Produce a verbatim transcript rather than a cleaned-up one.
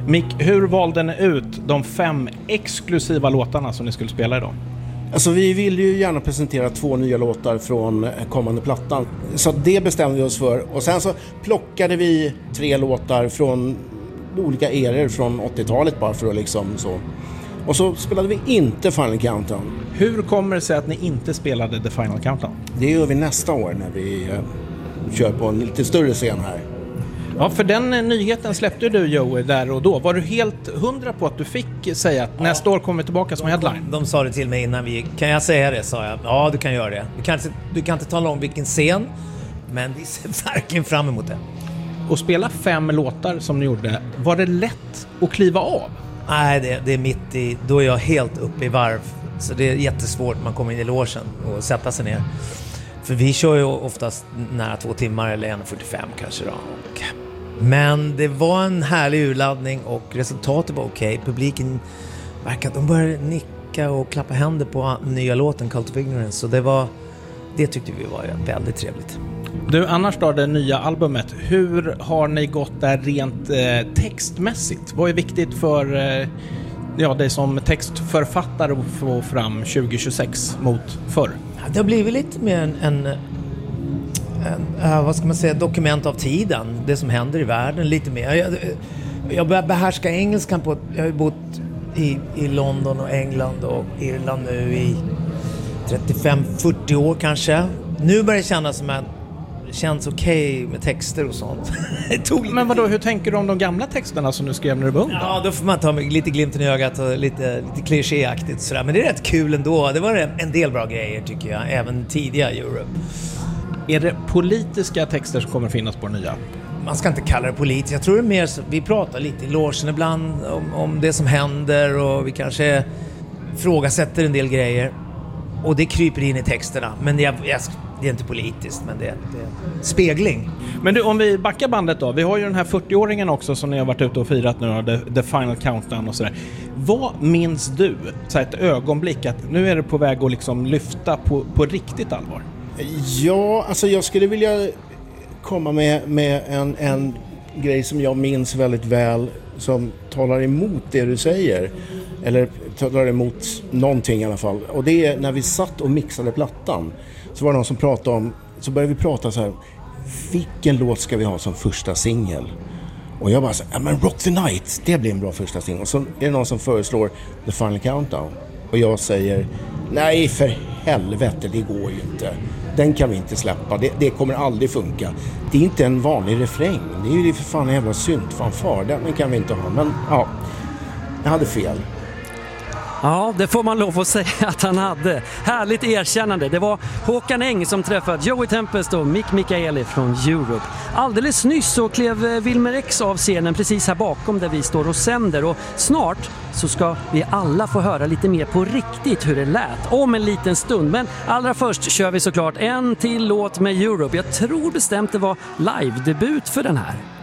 Mick, hur valde ni ut de fem exklusiva låtarna som ni skulle spela idag? Alltså vi ville ju gärna presentera två nya låtar från kommande plattan. Så det bestämde vi oss för. Och sen så plockade vi tre låtar från olika eror från åttiotalet bara för att liksom så. Och så spelade vi inte Final Countdown. Hur kommer det sig att ni inte spelade The Final Countdown? Det gör vi nästa år när vi eh, kör på en lite större scen här. Ja, för den nyheten släppte du, Joey, där och då. Var du helt hundra på att du fick säga att ja. nästa år kommer tillbaka som headline? De, de sa det till mig innan vi... Kan jag säga det, sa jag. Ja, du kan göra det. Du kan inte, du kan inte tala om vilken scen, men vi ser verkligen fram emot det. Och spela fem låtar som ni gjorde, var det lätt att kliva av? Nej, det, det är mitt i... Då är jag helt uppe i varv. Så det är jättesvårt när man kommer in i logen och sätta sig ner. För vi kör ju oftast nära två timmar eller en fyrtiofem kanske då. Och, men det var en härlig urladdning och resultatet var okej. Okay. Publiken verkade, de började nicka och klappa händer på nya låten Cult of Ignorance. Så det var, det tyckte vi var väldigt trevligt. Du, annars då, det nya albumet, hur har ni gått där rent eh, textmässigt? Vad är viktigt för eh, ja, dig som textförfattare att få fram tjugo tjugosex mot förr? Det har blivit lite mer en, en, en uh, vad ska man säga, dokument av tiden, det som händer i världen lite mer. Jag, jag börjar behärska engelskan på, jag har ju bott i, i London och England och Irland nu i trettiofem fyrtio år kanske. Nu börjar det kännas som att det känns okej okay med texter och sånt. Men vadå, hur tänker du om de gamla texterna som du skrev när du var ung? Ja, då får man ta lite glimten i ögat och lite, lite klichéaktigt sådär. Men det är rätt kul ändå. Det var en del bra grejer tycker jag, även tidiga Europe. Är det politiska texter som kommer finnas på nya? Man ska inte kalla det politiskt. Jag tror det är mer så, vi pratar lite i logen ibland om, om det som händer och vi kanske frågasätter en del grejer. Och det kryper in i texterna. Men jag, jag det är inte politiskt, men det är, det är spegling. Men du, om vi backar bandet då. Vi har ju den här fyrtio-åringen också som ni har varit ute och firat nu, the, the Final Countdown och sådär. Vad minns du, så ett ögonblick, att nu är det på väg att liksom lyfta på, på riktigt allvar? Ja, alltså jag skulle vilja komma med, med en, en grej som jag minns väldigt väl, som talar emot det du säger. Eller talar emot någonting i alla fall. Och det är när vi satt och mixade plattan. Så var det någon som pratade om, så började vi prata så här, vilken låt ska vi ha som första singel? Och jag bara så här, ja men Rock the Night, det blir en bra första singel. Och så är det någon som föreslår The Final Countdown. Och jag säger, nej för helvete, det går ju inte. Den kan vi inte släppa, det, det kommer aldrig funka. Det är inte en vanlig refräng, det är ju för fan en jävla syntfanfar, den kan vi inte ha. Men ja, jag hade fel. Ja, det får man lov att säga att han hade. Härligt erkännande. Det var Håkan Eng som träffade Joey Tempest och Mick Mikaeli från Europe. Alldeles nyss så klev Wilmer X av scenen precis här bakom där vi står och sänder. Och snart så ska vi alla få höra lite mer på riktigt hur det lät om en liten stund. Men allra först kör vi såklart en till låt med Europe. Jag tror bestämt det var live-debut för den här.